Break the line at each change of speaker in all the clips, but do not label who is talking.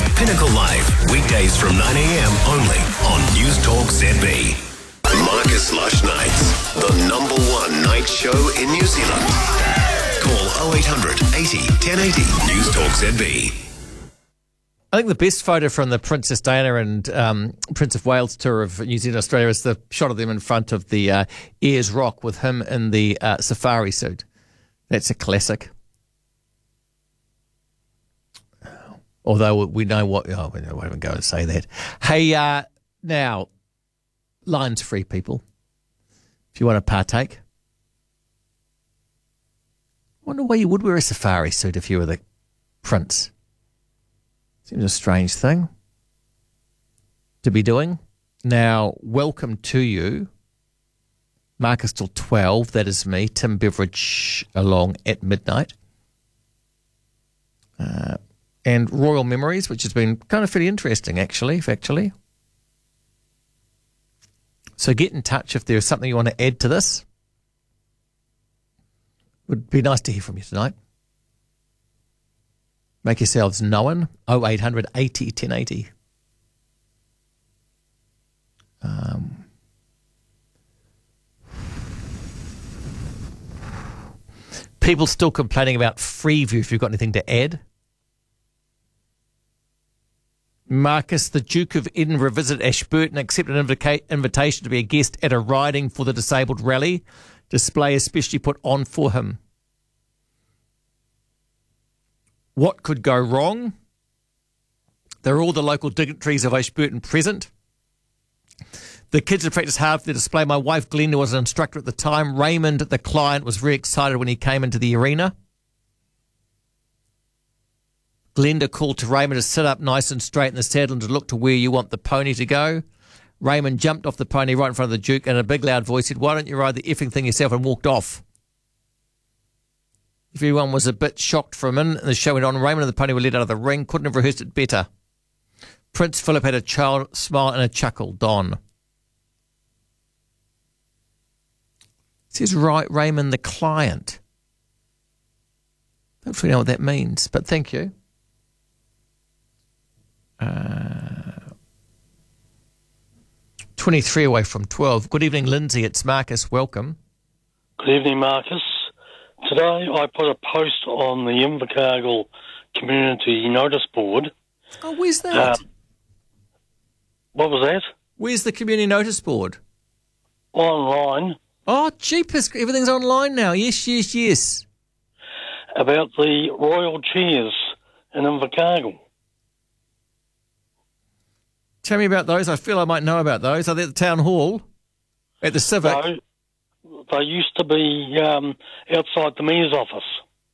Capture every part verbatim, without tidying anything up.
Pinnacle Live, weekdays from nine a.m. only on News Talk Z B. Marcus Lush Nights, the number one night show in New Zealand. Call oh eight hundred eighty ten eighty News Talk Z B.
I think the best photo from the Princess Diana and um, Prince of Wales tour of New Zealand, Australia is the shot of them in front of the uh, Ayers Rock with him in the uh, safari suit. That's a classic. Although we know what... Oh, we won't even go and say that. Hey, uh, now, lines free, people. If you want to partake. I wonder why you would wear a safari suit if you were the prince. Seems a strange thing to be doing. Now, welcome to you. Marcus till twelve, that is me. Tim Beveridge along at midnight. Uh, and Royal Memories, which has been kind of pretty interesting, actually, factually. So get in touch if there's something you want to add to this. Would be nice to hear from you tonight. Make yourselves known. oh eight hundred eighty ten eighty. Um, people still complaining about Freeview, if you've got anything to add. Marcus, the Duke of Edinburgh visited Ashburton, accepted an invica- invitation to be a guest at a Riding for the Disabled rally. Display especially put on for him. What could go wrong? There are all the local dignitaries of Ashburton present. The kids had practiced hard for the display. My wife, Glenda, was an instructor at the time. Raymond, the client, was very excited when he came into the arena. Glenda called to Raymond to sit up nice and straight in the saddle and to look to where you want the pony to go. Raymond jumped off the pony right in front of the Duke and in a big loud voice said, "Why don't you ride the effing thing yourself?" and walked off. Everyone was a bit shocked for a minute, and the show went on. Raymond and the pony were let out of the ring. Couldn't have rehearsed it better. Prince Philip had a child smile and a chuckle. Don. It says, right, Raymond the client. Don't really know what that means, but thank you. Uh, twenty-three away from twelve. Good evening, Lindsay. It's Marcus. Welcome.
Good evening, Marcus. Today I put a post on the Invercargill Community Notice Board.
Oh, where's that?
Uh, what was that?
Where's the Community Notice Board?
Online.
Oh, jeepers. Everything's online now. Yes, yes, yes.
About the Royal Chairs in Invercargill.
Tell me about those. I feel I might know about those. Are they at the Town Hall? At the Civic?
No, they used to be um, outside the Mayor's office.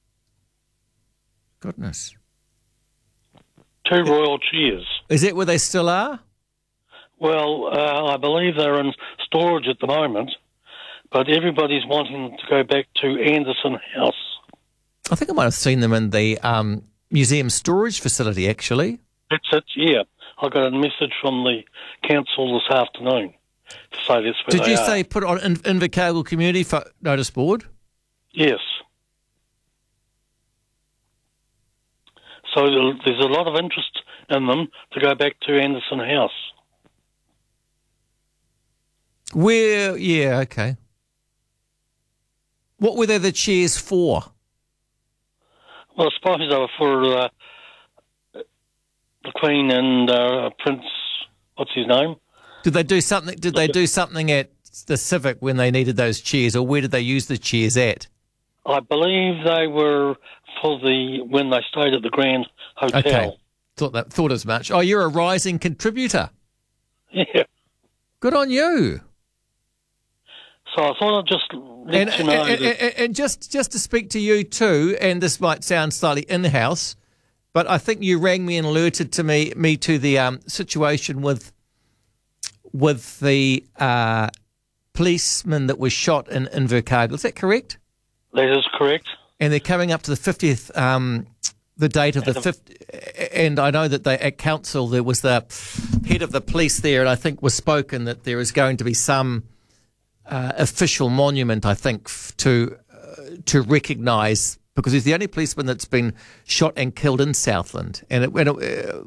Goodness.
Two Royal Chairs.
Is that where they still are?
Well, uh, I believe they're in storage at the moment, but everybody's wanting to go back to Anderson House.
I think I might have seen them in the um, museum storage facility, actually.
That's it, yeah. I got a message from the council this afternoon to say that's where
Did
they
you
are.
say put it on in- Invercargill Community Fo- Notice Board?
Yes. So there's a lot of interest in them to go back to Anderson House.
Where, yeah, okay. What were they the chairs for?
Well, I suppose they were for uh, the Queen and uh, Prince, what's his name?
Did they do something? Did they do something at the Civic when they needed those chairs, or where did they use the chairs at?
I believe they were for the when they stayed at the Grand Hotel.
Okay, thought that thought as much. Oh, you're a rising contributor.
Yeah.
Good on you.
So I thought I'd just let
And,
you know.
and,
that,
and, and just just to speak to you too, and this might sound slightly in-house, but I think you rang me and alerted to me me to the um, situation with with the uh, policeman that was shot in Invercargill. Is that correct?
that is correct.
And they're coming up to the fiftieth, um, the date of the fiftieth. And I know that they, at council there was the head of the police there, and I think was spoken that there is going to be some uh, official monument, I think, f- to uh, to recognise, because he's the only policeman that's been shot and killed in Southland. And, it, and it, uh,